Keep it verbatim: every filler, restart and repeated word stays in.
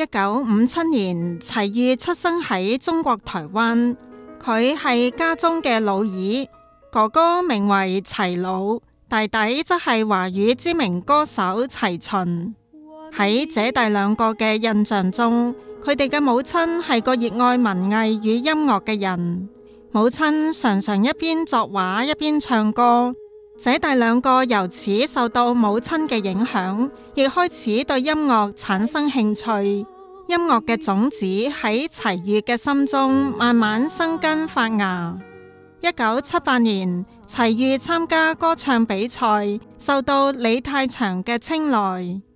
一九五七年，齊豫出生喺中國台灣。佢係家中嘅老二，哥哥名為齊魯，弟弟則係華語知名歌手齊秦。喺姐弟兩個嘅印象中，佢哋嘅母親係個熱愛文藝與音樂嘅人。母親常常一邊作畫一邊唱歌，姐弟兩個由此受到母親嘅影響，亦開始對音樂產生興趣。音樂嘅種子喺齊豫嘅心中慢慢生根發芽。一九七八年，齊豫參加歌唱比賽，受到李泰祥嘅青睞。